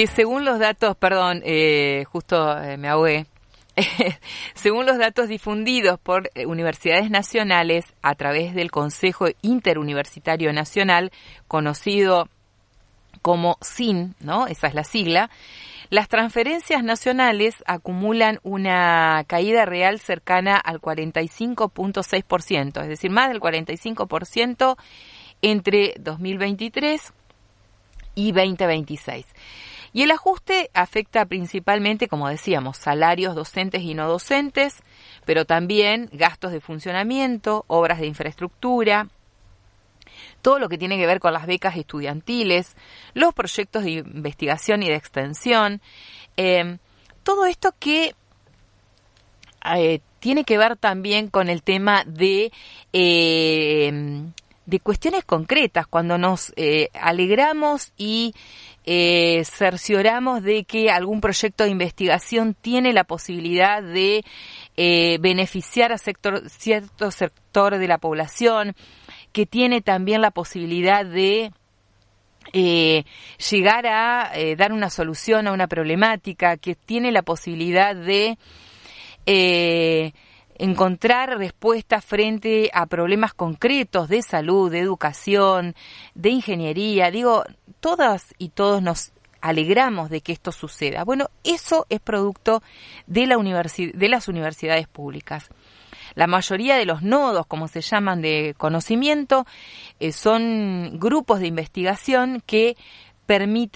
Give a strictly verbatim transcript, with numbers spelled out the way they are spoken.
que según los datos, perdón, eh, justo eh, me ahogué, según los datos difundidos por universidades nacionales a través del Consejo Interuniversitario Nacional, conocido como C I N, ¿no? Esa es la sigla. Las transferencias nacionales acumulan una caída real cercana al cuarenta y cinco punto seis por ciento, es decir, más del cuarenta y cinco por ciento entre dos mil veintitrés y veinte veintiséis. Y el ajuste afecta principalmente, como decíamos, salarios docentes y no docentes, pero también gastos de funcionamiento, obras de infraestructura, todo lo que tiene que ver con las becas estudiantiles, los proyectos de investigación y de extensión, eh, todo esto que eh, tiene que ver también con el tema de, eh, de cuestiones concretas, cuando nos eh, alegramos y eh, cercioramos de que algún proyecto de investigación tiene la posibilidad de eh, beneficiar a sector, cierto sector de la población, que tiene también la posibilidad de eh, llegar a eh, dar una solución a una problemática, que tiene la posibilidad de eh, encontrar respuestas frente a problemas concretos de salud, de educación, de ingeniería. Digo, todas y todos nos alegramos de que esto suceda. Bueno, eso es producto de la universi- de las universidades públicas. La mayoría de los nodos, como se llaman, de conocimiento, eh, son grupos de investigación que permiten